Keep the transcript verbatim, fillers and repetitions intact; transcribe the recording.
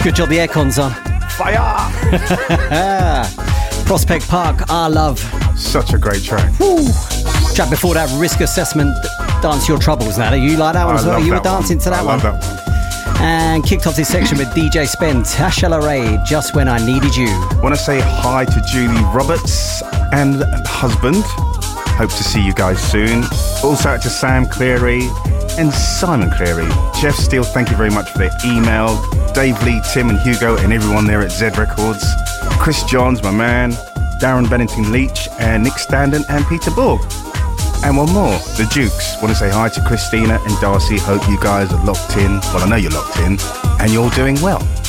Good job the aircon's on. Fire! Prospect Park, Our Love. Such a great track. Woo. Track before that, Risk Assessment, Dance Your Troubles. Now, you like that one I as well? You were dancing one. to that I one. love that one. And kicked off this section with D J Spence, Tasha Ray, Just When I Needed You. I want to say hi to Julie Roberts and husband. Hope to see you guys soon. Also out to Sam Cleary and Simon Cleary. Jeff Steele, thank you very much for their email. Dave Lee, Tim and Hugo and everyone there at Z Records. Chris Johns, my man. Darren Bennington Leach and Nick Standen and Peter Borg. And one more, the Dukes. Want to say hi to Christina and Darcy. Hope you guys are locked in. Well, I know you're locked in and you're doing well.